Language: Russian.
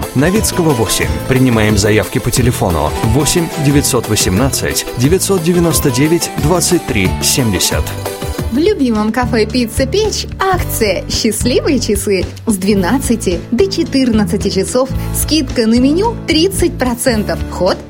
Новицкого 8. Принимаем заявки по телефону 8 918 999 23 70. В любимом кафе «Пицца Печь» акция «Счастливые часы» с 12 до 14 часов. Скидка на меню 30%. Вход